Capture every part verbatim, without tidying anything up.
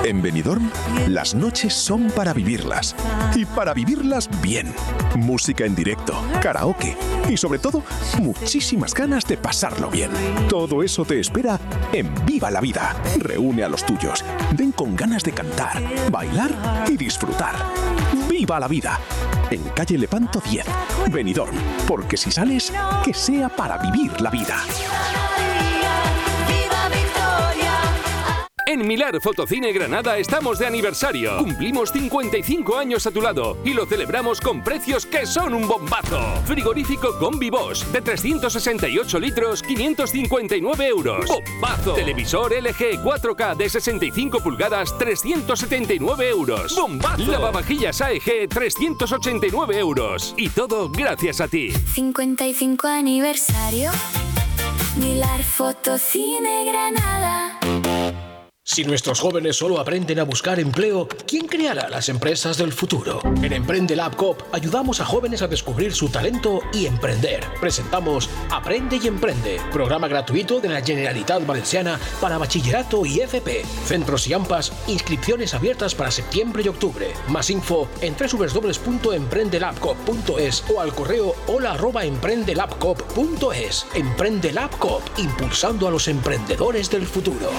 En Benidorm, las noches son para vivirlas. Y para vivirlas bien. Música en directo, karaoke y sobre todo, muchísimas ganas de pasarlo bien. Todo eso te espera en Viva la Vida. Reúne a los tuyos. Ven con ganas de cantar, bailar y disfrutar. ¡Viva la Vida! En calle Lepanto diez, Benidorm. Porque si sales, que sea para vivir la vida. En Milar Fotocine Granada estamos de aniversario. Cumplimos cincuenta y cinco años a tu lado y lo celebramos con precios que son un bombazo. Frigorífico Combi Bosch de trescientos sesenta y ocho litros, quinientos cincuenta y nueve euros. ¡Bombazo! Televisor L G cuatro K de sesenta y cinco pulgadas, trescientos setenta y nueve euros. ¡Bombazo! Lavavajillas A E G, trescientos ochenta y nueve euros. Y todo gracias a ti. cincuenta y cinco aniversario. Milar Fotocine Granada. Si nuestros jóvenes solo aprenden a buscar empleo, ¿quién creará las empresas del futuro? En Emprende Lab Coop ayudamos a jóvenes a descubrir su talento y emprender. Presentamos Aprende y Emprende, programa gratuito de la Generalitat Valenciana para bachillerato y F P. Centros y AMPAs, inscripciones abiertas para septiembre y octubre. Más info en doble u doble u doble u punto emprendelabcoop punto es o al correo hola arroba emprendelabcoop punto es. Emprende Lab Coop, impulsando a los emprendedores del futuro.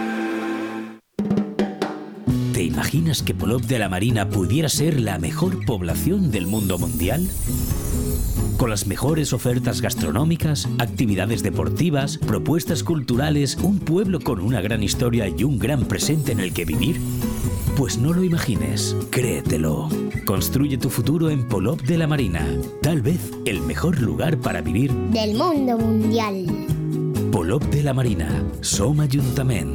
¿Te imaginas que Polop de la Marina pudiera ser la mejor población del mundo mundial? Con las mejores ofertas gastronómicas, actividades deportivas, propuestas culturales, un pueblo con una gran historia y un gran presente en el que vivir. Pues no lo imagines, créetelo. Construye tu futuro en Polop de la Marina. Tal vez el mejor lugar para vivir del mundo mundial. Polop de la Marina, Som Ayuntament.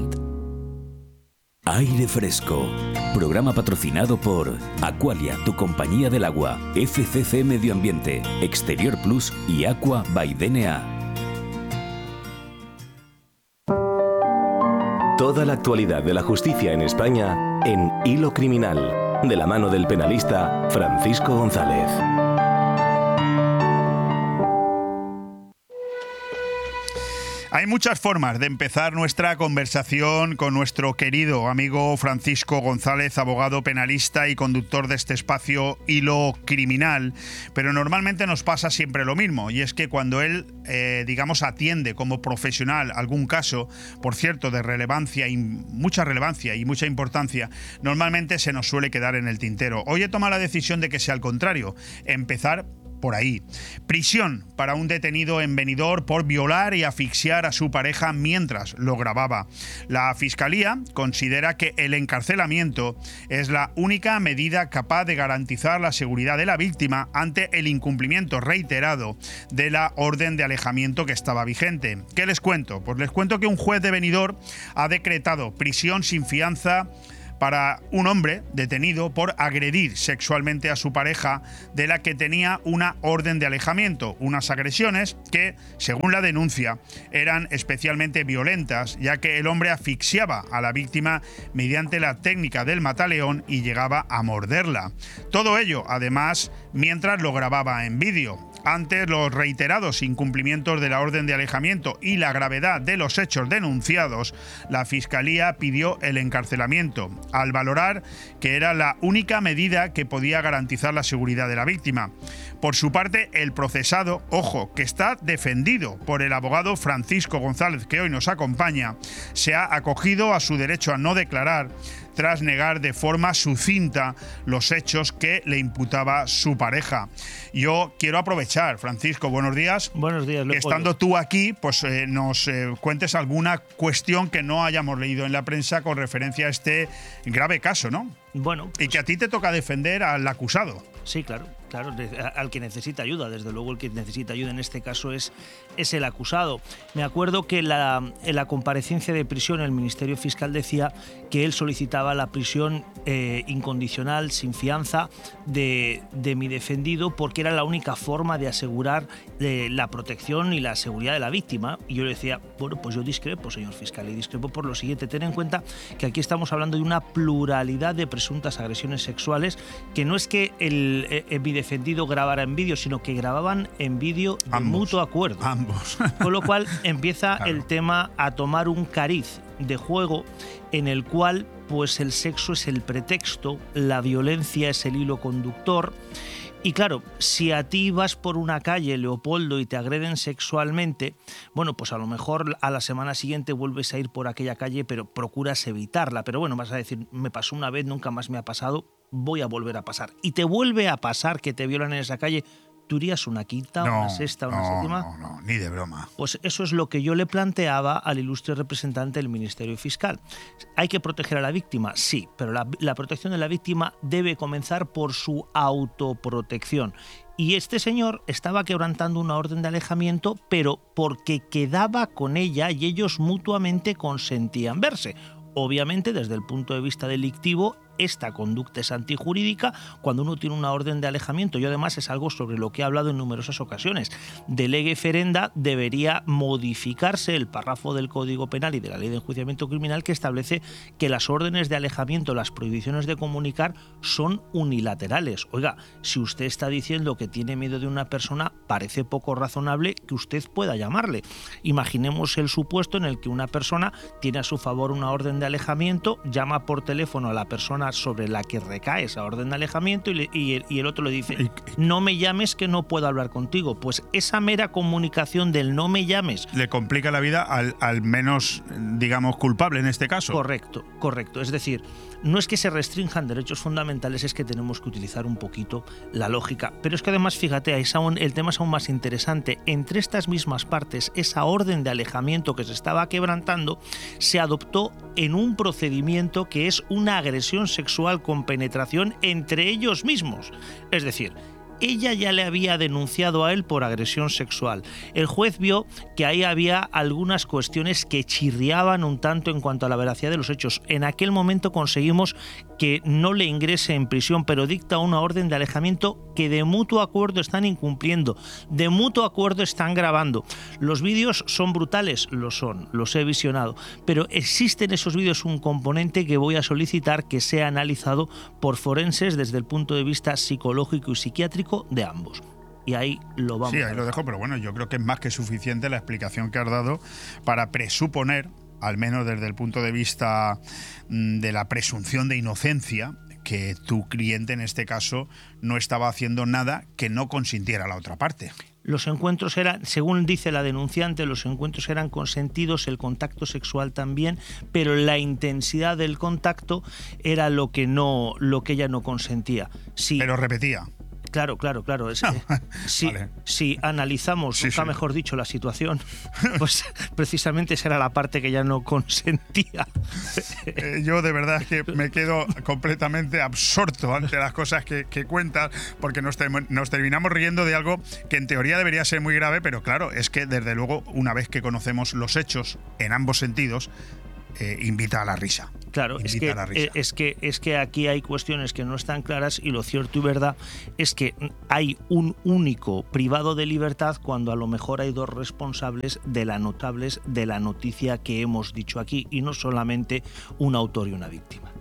Aire Fresco, programa patrocinado por Aqualia, tu compañía del agua, F C C Medio Ambiente, Exterior Plus y Aqua by D N A. Toda la actualidad de la justicia en España en Hilo Criminal, de la mano del penalista Francisco González. Hay muchas formas de empezar nuestra conversación con nuestro querido amigo Francisco González, abogado penalista y conductor de este espacio Hilo Criminal, pero normalmente nos pasa siempre lo mismo, y es que cuando él, eh, digamos, atiende como profesional algún caso, por cierto, de relevancia, y mucha relevancia y mucha importancia, normalmente se nos suele quedar en el tintero. Hoy he tomado la decisión de que sea al contrario, empezar por ahí. Prisión para un detenido en Benidorm por violar y asfixiar a su pareja mientras lo grababa. La Fiscalía considera que el encarcelamiento es la única medida capaz de garantizar la seguridad de la víctima ante el incumplimiento reiterado de la orden de alejamiento que estaba vigente. ¿Qué les cuento? Pues les cuento que un juez de Benidorm ha decretado prisión sin fianza para un hombre detenido por agredir sexualmente a su pareja, de la que tenía una orden de alejamiento, unas agresiones que, según la denuncia, eran especialmente violentas, ya que el hombre asfixiaba a la víctima mediante la técnica del mataleón y llegaba a morderla. Todo ello, además, mientras lo grababa en vídeo. Ante los reiterados incumplimientos de la orden de alejamiento y la gravedad de los hechos denunciados, la Fiscalía pidió el encarcelamiento, al valorar que era la única medida que podía garantizar la seguridad de la víctima. Por su parte, el procesado, ojo, que está defendido por el abogado Francisco González, que hoy nos acompaña, se ha acogido a su derecho a no declarar, tras negar de forma sucinta los hechos que le imputaba su pareja. Yo quiero aprovechar, Francisco, buenos días. Buenos días, Leopoldo. Estando tú aquí, pues eh, nos eh, cuentes alguna cuestión que no hayamos leído en la prensa con referencia a este grave caso, ¿no? Bueno. Y que a ti te toca defender al acusado. Sí, claro, claro, al que necesita ayuda. Desde luego el que necesita ayuda en este caso es, es el acusado. Me acuerdo que la, en la comparecencia de prisión el Ministerio Fiscal decía que él solicitaba la prisión eh, incondicional, sin fianza, de, de mi defendido, porque era la única forma de asegurar eh, la protección y la seguridad de la víctima. Y yo le decía, bueno, pues yo discrepo, señor fiscal, y discrepo por lo siguiente. Ten en cuenta que aquí estamos hablando de una pluralidad de presuntas agresiones sexuales, que no es que el El, el, mi defendido grabara en vídeo, sino que grababan en vídeo de ambos, mutuo acuerdo. Ambos. Con lo cual empieza claro. el tema a tomar un cariz de juego en el cual pues el sexo es el pretexto, la violencia es el hilo conductor. Y claro, si a ti vas por una calle, Leopoldo, y te agreden sexualmente, bueno, pues a lo mejor a la semana siguiente vuelves a ir por aquella calle, pero procuras evitarla. Pero bueno, vas a decir, me pasó una vez, nunca más me ha pasado, voy a volver a pasar. Y te vuelve a pasar que te violan en esa calle, ¿tú irías una quinta, no, una sexta, una no, séptima? No, no, ni de broma. Pues eso es lo que yo le planteaba al ilustre representante del Ministerio Fiscal. ¿Hay que proteger a la víctima? Sí, pero la, la protección de la víctima debe comenzar por su autoprotección. Y este señor estaba quebrantando una orden de alejamiento, pero porque quedaba con ella y ellos mutuamente consentían verse. Obviamente, desde el punto de vista delictivo, esta conducta es antijurídica cuando uno tiene una orden de alejamiento, y además es algo sobre lo que he hablado en numerosas ocasiones. De lege ferenda debería modificarse el párrafo del Código Penal y de la Ley de Enjuiciamiento Criminal que establece que las órdenes de alejamiento, las prohibiciones de comunicar, son unilaterales. Oiga, si usted está diciendo que tiene miedo de una persona, parece poco razonable que usted pueda llamarle. Imaginemos el supuesto en el que una persona tiene a su favor una orden de alejamiento, llama por teléfono a la persona sobre la que recae esa orden de alejamiento y, le, y, el, y el otro le dice, no me llames que no puedo hablar contigo. Pues esa mera comunicación del no me llames le complica la vida al, al menos, digamos, culpable en este caso. Correcto, correcto. Es decir, no es que se restrinjan derechos fundamentales, es que tenemos que utilizar un poquito la lógica. Pero es que además, fíjate, es aún, el tema es aún más interesante. Entre estas mismas partes, esa orden de alejamiento que se estaba quebrantando se adoptó en un procedimiento que es una agresión sexual con penetración entre ellos mismos. Es decir, ella ya le había denunciado a él por agresión sexual. El juez vio que ahí había algunas cuestiones que chirriaban un tanto en cuanto a la veracidad de los hechos. En aquel momento conseguimos que no le ingrese en prisión, pero dicta una orden de alejamiento que de mutuo acuerdo están incumpliendo, de mutuo acuerdo están grabando. Los vídeos son brutales, lo son, los he visionado, pero existe en esos vídeos un componente que voy a solicitar que sea analizado por forenses desde el punto de vista psicológico y psiquiátrico de ambos. Y ahí lo vamos Sí, a ahí ver. lo dejo, pero bueno, yo creo que es más que suficiente la explicación que has dado para presuponer, al menos desde el punto de vista mm, de la presunción de inocencia, que tu cliente en este caso no estaba haciendo nada que no consintiera la otra parte. Los encuentros eran, según dice la denunciante, los encuentros eran consentidos, el contacto sexual también, pero la intensidad del contacto era lo que no, lo que ella no consentía. Sí. Pero repetía. Claro, claro, claro. Es que, si, Vale. si analizamos, Sí, nunca sí. mejor dicho, la situación, pues precisamente esa era la parte que ella no consentía. Eh, yo de verdad es que me quedo completamente absorto ante las cosas que, que cuentas, porque nos, te- nos terminamos riendo de algo que en teoría debería ser muy grave, pero claro, es que desde luego, una vez que conocemos los hechos en ambos sentidos, eh, invita a la risa. Claro, es Invita que, a la risa. es, que, es que aquí hay cuestiones que no están claras y lo cierto y verdad es que hay un único privado de libertad cuando a lo mejor hay dos responsables de la notables de la noticia que hemos dicho aquí y no solamente un autor y una víctima.